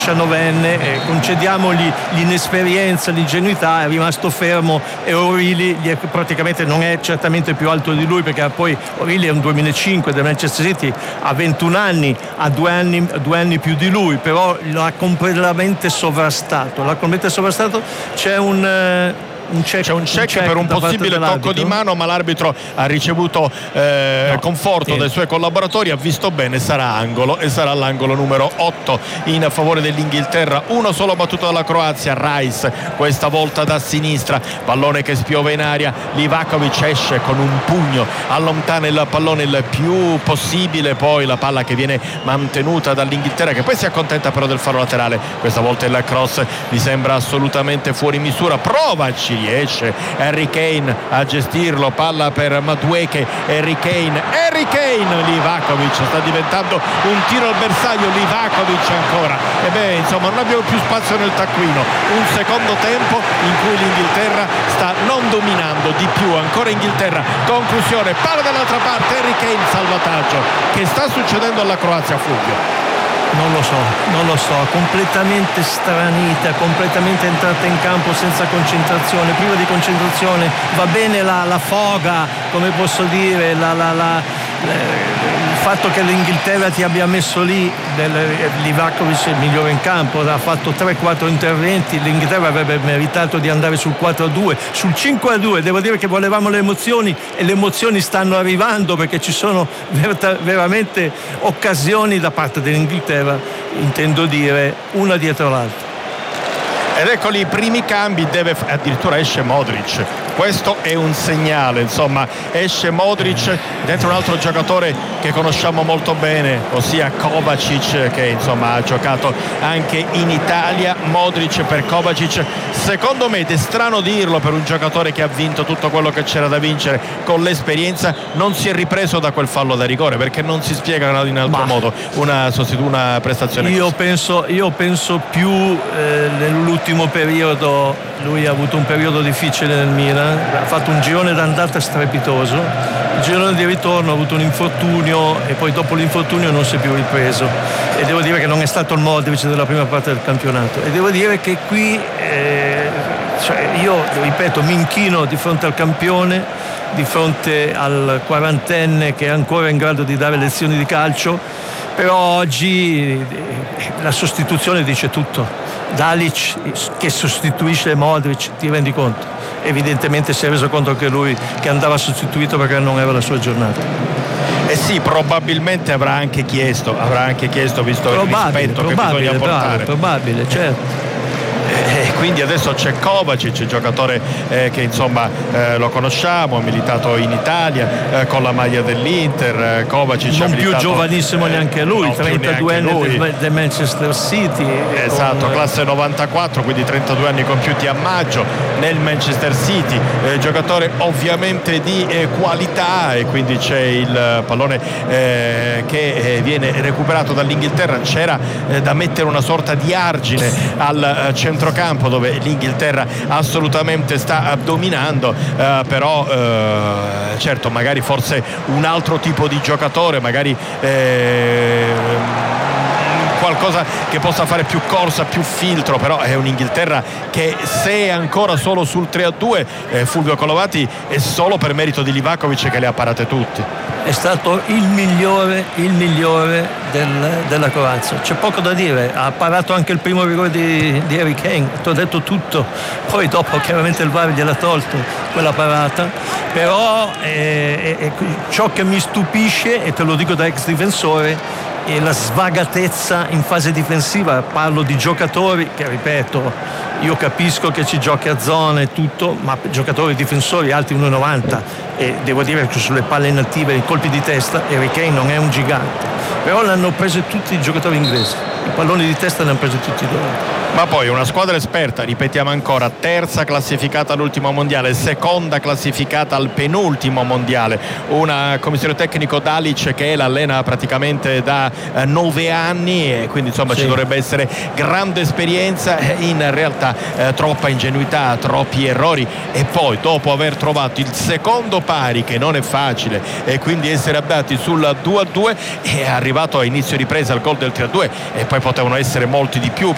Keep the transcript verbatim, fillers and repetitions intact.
diciannovenne, eh, concediamogli l'inesperienza, l'ingenuità, è rimasto fermo e O'Reilly gli è, praticamente non è certamente più alto di lui, perché poi O'Reilly è un duemilacinque del Manchester City, ha ventuno anni, ha due anni, due anni più di lui, però l'ha completamente sovrastato, l'ha completamente sovrastato. C'è un... Eh, Un check, c'è un check, un check per un possibile tocco di mano, ma l'arbitro ha ricevuto eh, no, conforto sì. dai suoi collaboratori, ha visto bene, sarà angolo e sarà l'angolo numero otto in favore dell'Inghilterra. Uno solo battuto dalla Croazia, Rice questa volta da sinistra, pallone che spiova in aria, Livakovic esce con un pugno, allontana il pallone il più possibile, poi la palla che viene mantenuta dall'Inghilterra, che poi si accontenta però del faro laterale. Questa volta il cross gli sembra assolutamente fuori misura, provaci, riesce Harry Kane a gestirlo, palla per Madueke, Harry Kane, Harry Kane, Livakovic sta diventando un tiro al bersaglio, Livakovic ancora, e beh insomma non abbiamo più spazio nel taccuino, un secondo tempo in cui l'Inghilterra sta non dominando di più, ancora Inghilterra, conclusione, palla dall'altra parte, Harry Kane, salvataggio. Che sta succedendo alla Croazia, Fulvio? Non lo so, non lo so, completamente stranita, completamente entrata in campo senza concentrazione, priva di concentrazione. Va bene la, la foga, come posso dire, la, la, la, il fatto che l'Inghilterra ti abbia messo lì, Livakovic è il migliore in campo, ha fatto tre quattro interventi, l'Inghilterra avrebbe meritato di andare sul quattro a due, sul cinque a due. Devo dire che volevamo le emozioni e le emozioni stanno arrivando, perché ci sono ver- veramente occasioni da parte dell'Inghilterra, intendo dire, una dietro l'altra. Ed eccoli i primi cambi, deve, addirittura esce Modric, questo è un segnale, insomma esce Modric dentro un altro giocatore che conosciamo molto bene, ossia Kovacic, che insomma ha giocato anche in Italia. Modric per Kovacic, secondo me, ed è strano dirlo per un giocatore che ha vinto tutto quello che c'era da vincere con l'esperienza, non si è ripreso da quel fallo da rigore, perché non si spiega in altro Ma modo una, una prestazione io così. penso, io penso più eh, nell'ultimo periodo, lui ha avuto un periodo difficile nel Milan, ha fatto un girone d'andata strepitoso, il girone di ritorno ha avuto un infortunio e poi dopo l'infortunio non si è più ripreso, e devo dire che non è stato il Modric della prima parte del campionato, e devo dire che qui eh, cioè io ripeto mi inchino di fronte al campione, di fronte al quarantenne che è ancora in grado di dare lezioni di calcio, però oggi la sostituzione dice tutto. Dalic che sostituisce Modric, ti rendi conto? Evidentemente si è reso conto anche lui che andava sostituito perché non era la sua giornata. Eh sì, probabilmente avrà anche chiesto, avrà anche chiesto, visto probabile, il rispetto probabile, che bisogna portare. Bravo, probabile, certo. E quindi adesso c'è Kovacic, il giocatore eh, che insomma eh, lo conosciamo, ha militato in Italia eh, con la maglia dell'Inter. eh, Kovacic non ha militato, più giovanissimo eh, neanche lui, trentadue anni del, del Manchester City, esatto, con... classe novantaquattro, quindi trentadue anni compiuti a maggio nel Manchester City, eh, giocatore ovviamente di eh, qualità, e quindi c'è il pallone eh, che eh, viene recuperato dall'Inghilterra. C'era eh, da mettere una sorta di argine al eh, centrocampo, dove l'Inghilterra assolutamente sta dominando, eh, però eh, certo magari forse un altro tipo di giocatore, magari eh, qualcosa che possa fare più corsa, più filtro, però è un'Inghilterra che, se è ancora solo sul tre a due, eh, Fulvio Colovati, è solo per merito di Livakovic, che le ha parate tutte. È stato il migliore, il migliore del, della Croazia, c'è poco da dire. Ha parato anche il primo rigore di, di Harry Kane, ti ho detto tutto, poi dopo chiaramente il V A R gliel'ha tolto quella parata, però è, è, è ciò che mi stupisce, e te lo dico da ex difensore, e la svagatezza in fase difensiva. Parlo di giocatori che, ripeto, io capisco che ci giochi a zone e tutto, ma giocatori difensori alti uno e novanta, e devo dire che sulle palle inattive, i colpi di testa, Harry Kane non è un gigante, però l'hanno prese tutti i giocatori inglesi, i palloni di testa li hanno presi tutti loro. Ma poi una squadra esperta, ripetiamo ancora, terza classificata all'ultimo mondiale, seconda classificata al penultimo mondiale, una commissione tecnico Dalic che l'allena praticamente da eh, nove anni, e quindi insomma sì, ci dovrebbe essere grande esperienza, in realtà eh, troppa ingenuità, troppi errori, e poi dopo aver trovato il secondo pari, che non è facile, e quindi essere andati sul due a due, è arrivato a inizio ripresa al gol del tre a due, e poi potevano essere molti di più.